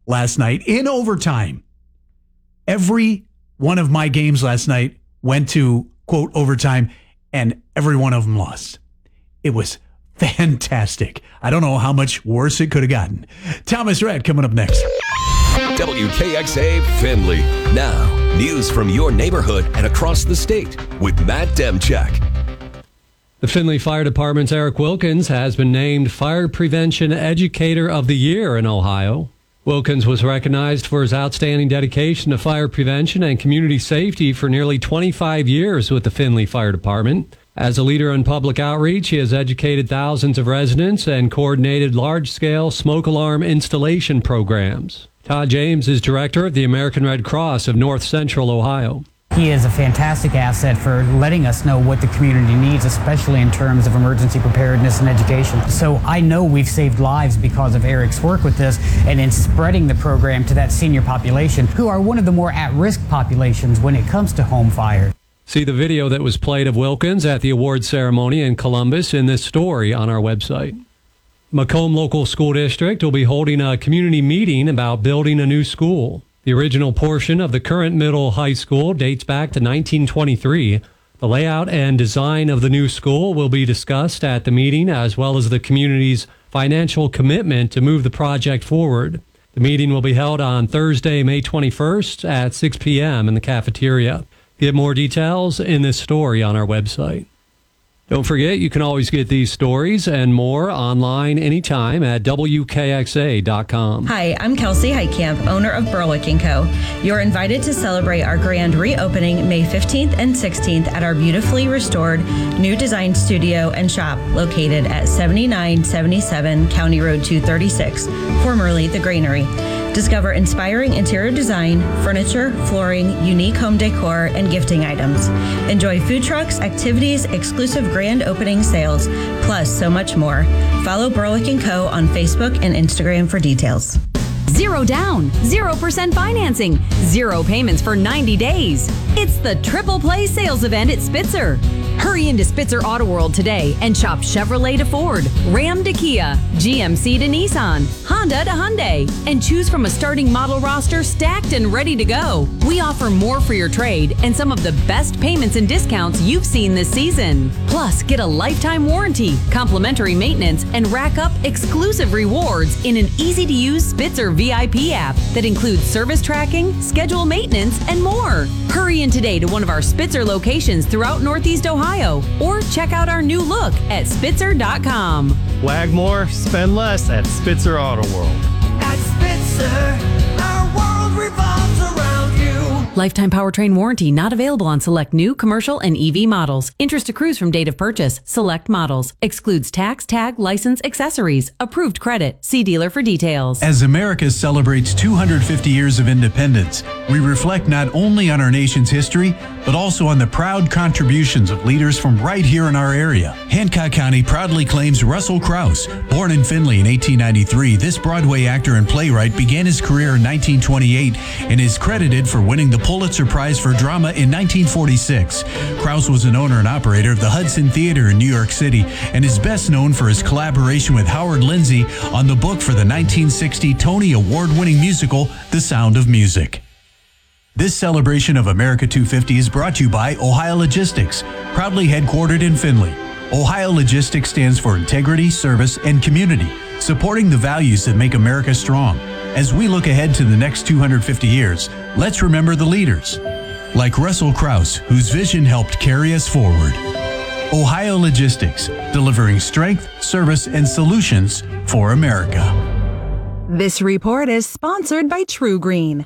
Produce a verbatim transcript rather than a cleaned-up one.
last night in overtime. Every one of my games last night went to, quote, overtime, and every one of them lost. It was fantastic. I don't know how much worse it could have gotten. Thomas Rhett coming up next. W K X A Findlay. Now, news from your neighborhood and across the state with Matt Demchak. The Findlay Fire Department's Eric Wilkins has been named Fire Prevention Educator of the Year in Ohio. Wilkins was recognized for his outstanding dedication to fire prevention and community safety for nearly twenty-five years with the Findlay Fire Department. As a leader in public outreach, he has educated thousands of residents and coordinated large-scale smoke alarm installation programs. Todd James is director of the American Red Cross of North Central Ohio. He is a fantastic asset for letting us know what the community needs, especially in terms of emergency preparedness and education. So I know we've saved lives because of Eric's work with this and in spreading the program to that senior population, who are one of the more at-risk populations when it comes to home fire. See the video that was played of Wilkins at the award ceremony in Columbus in this story on our website. Macomb Local School District will be holding a community meeting about building a new school. The original portion of the current middle high school dates back to nineteen twenty-three. The layout and design of the new school will be discussed at the meeting, as well as the community's financial commitment to move the project forward. The meeting will be held on Thursday, May twenty-first at six p.m. in the cafeteria. Get more details in this story on our website. Don't forget, you can always get these stories and more online anytime at W K X A dot com. Hi, I'm Kelsey Heitkamp, owner of Berwick and Co. You're invited to celebrate our grand reopening May fifteenth and sixteenth at our beautifully restored new design studio and shop located at seventy-nine seventy-seven County Road two thirty-six, formerly The Granary. Discover inspiring interior design, furniture, flooring, unique home decor, and gifting items. Enjoy food trucks, activities, exclusive grand opening sales, plus so much more. Follow Berwick and Co. on Facebook and Instagram for details. Zero down, zero percent financing, zero payments for ninety days. It's the Triple Play sales event at Spitzer. Hurry into Spitzer Auto World today and shop Chevrolet to Ford, Ram to Kia, G M C to Nissan, Honda to Hyundai, and choose from a starting model roster stacked and ready to go. We offer more for your trade and some of the best payments and discounts you've seen this season. Plus, get a lifetime warranty, complimentary maintenance, and rack up exclusive rewards in an easy-to-use Spitzer V I P app that includes service tracking, schedule maintenance, and more. Hurry in today to one of our Spitzer locations throughout Northeast Ohio, or check out our new look at Spitzer dot com. Wag more, spend less at Spitzer Auto World. At Spitzer, our world revolves around you. Lifetime powertrain warranty not available on select new, commercial, and E V models. Interest accrues from date of purchase. Select models. Excludes tax, tag, license, accessories. Approved credit. See dealer for details. As America celebrates two hundred fifty years of independence, we reflect not only on our nation's history, but also on the proud contributions of leaders from right here in our area. Hancock County proudly claims Russell Crouse. Born in Findlay in eighteen ninety-three, this Broadway actor and playwright began his career in nineteen twenty-eight and is credited for winning the Pulitzer Prize for Drama in nineteen forty-six. Crouse was an owner and operator of the Hudson Theater in New York City and is best known for his collaboration with Howard Lindsay on the book for the nineteen sixty Tony Award-winning musical, The Sound of Music. This celebration of America two fifty is brought to you by Ohio Logistics, proudly headquartered in Findlay. Ohio Logistics stands for integrity, service, and community, supporting the values that make America strong. As we look ahead to the next two hundred fifty years, let's remember the leaders, like Russell Crouse, whose vision helped carry us forward. Ohio Logistics, delivering strength, service, and solutions for America. This report is sponsored by True Green.